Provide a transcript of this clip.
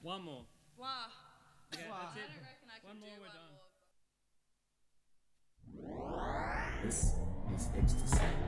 One more. Wow. Okay, Wow. that's I it. don't reckon I can One do more, we're one done. more. This is ecstasy.